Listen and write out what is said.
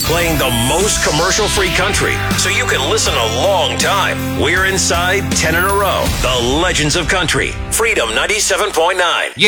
playing the most commercial-free country so you can listen a long time. We're inside 10 in a row. The Legends of Country. Freedom 97.9.